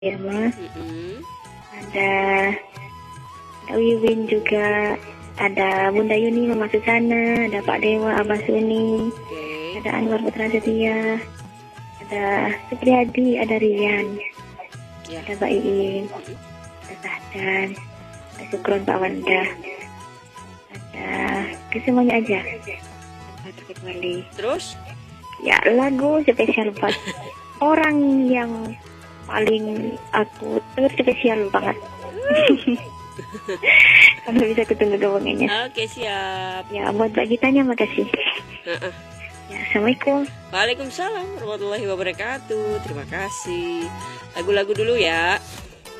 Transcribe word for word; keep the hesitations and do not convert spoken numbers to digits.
Irma, Mm-mm. ada ada Wiwin juga, ada Bunda Yuni Mama Susana, ada Pak Dewa Abah Suni, Oke. ada Anwar Putra Setia, ada Supriyadi, ada Rian, Ya. ada Mbak Iin, ada Sahdan, ada Sukron Pak Wanda, ada ke semuanya aja. Satu kecuali Terus? ya lagu spesial buat orang yang paling aku terspesial banget. Kalau bisa ketemu doangnya. Oke, siap. Ya buat Mbak Gitanya makasih. Uh-uh. Ya, Assalamualaikum. Waalaikumsalam warahmatullahi wabarakatuh. Terima kasih. Lagu-lagu dulu ya.